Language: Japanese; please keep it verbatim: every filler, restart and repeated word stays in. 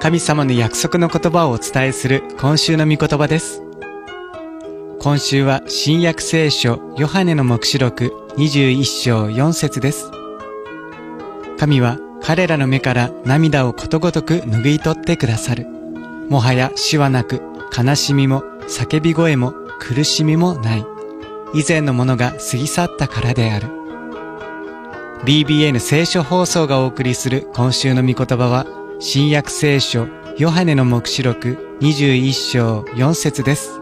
神様の約束の言葉をお伝えする今週の御言葉です。今週は新約聖書ヨハネの黙示録にじゅういっ章よん節です。神は彼らの目から涙をことごとく拭い取ってくださる。もはや死はなく、悲しみも叫び声も苦しみもない。以前のものが過ぎ去ったからである。ビービーエヌ 聖書放送がお送りする今週の御言葉は、新約聖書ヨハネの黙示録にじゅういっ章よん節です。